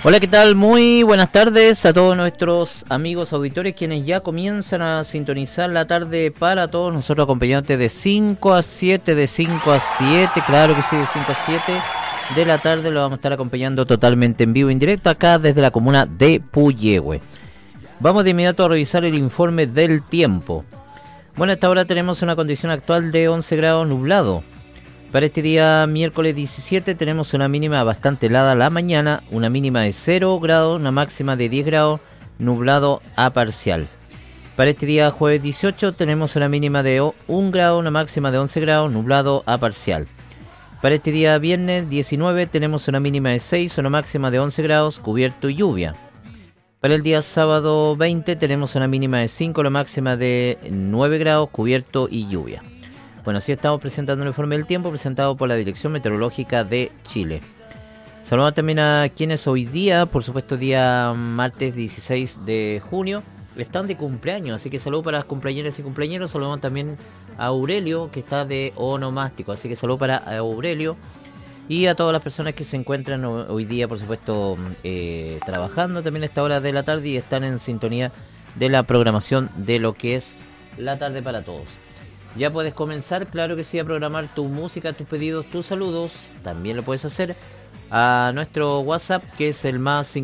Hola, ¿qué tal? Muy buenas tardes a todos nuestros amigos auditores quienes ya comienzan a sintonizar la tarde para todos nosotros acompañantes de 5 a 7, claro que sí, de 5 a 7 de la tarde lo vamos a estar acompañando totalmente en vivo, en directo acá desde la comuna de Puyehue. Vamos de inmediato a revisar el informe del tiempo. Bueno, a esta hora tenemos una condición actual de 11 grados nublado. Para este día miércoles 17 tenemos una mínima bastante helada a la mañana, una mínima de 0 grados, una máxima de 10 grados, nublado a parcial. Para este día jueves 18 tenemos una mínima de 1 grado, una máxima de 11 grados, nublado a parcial. Para este día viernes 19 tenemos una mínima de 6, una máxima de 11 grados, cubierto y lluvia. Para el día sábado 20 tenemos una mínima de 5, una máxima de 9 grados, cubierto y lluvia. Bueno, así estamos presentando el informe del tiempo presentado por la Dirección Meteorológica de Chile. Saludamos también a quienes hoy día, por supuesto día martes 16 de junio, están de cumpleaños, así que saludos para las cumpleañeras y cumpleañeros. Saludamos también a Aurelio, que está de onomástico, así que saludos para Aurelio y a todas las personas que se encuentran hoy día, por supuesto, trabajando también a esta hora de la tarde y están en sintonía de la programación de lo que es la tarde para todos. Ya puedes comenzar, claro que sí, a programar tu música, tus pedidos, tus saludos. También lo puedes hacer a nuestro WhatsApp, que es el más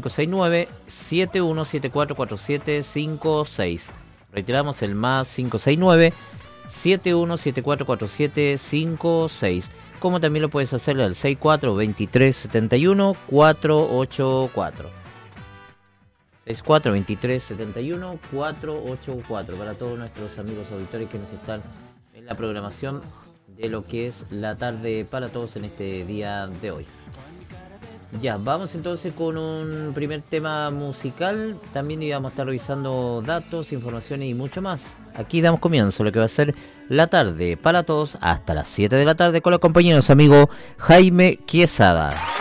569-71744756. Reiteramos, el más 569-71744756. Como también lo puedes hacer al 64-2371-484. 64-2371-484 para todos nuestros amigos auditores que nos están en la programación de lo que es la tarde para todos en este día de hoy. Ya, vamos entonces con un primer tema musical. También íbamos a estar revisando datos, informaciones y mucho más. Aquí damos comienzo a lo que va a ser la tarde para todos hasta las 7 de la tarde con los compañeros amigo Jaime Quesada.